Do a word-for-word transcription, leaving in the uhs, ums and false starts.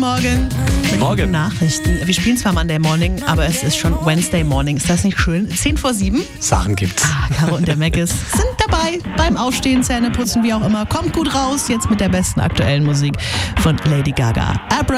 Morgen. Mit Morgen. Nachrichten. Wir spielen zwar Monday Morning, aber es ist schon Wednesday Morning. Ist das nicht schön? zehn vor sieben. Sachen gibt's. Ah, Caro und der Meckes sind dabei beim Aufstehen, Zähne putzen, wie auch immer. Kommt gut raus, jetzt mit der besten aktuellen Musik von Lady Gaga. Abra